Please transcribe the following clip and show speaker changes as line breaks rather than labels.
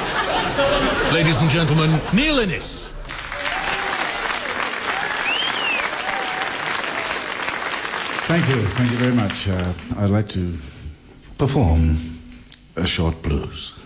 Ladies and gentlemen, Neil Innes.
Thank you very much. I'd like to perform a short blues.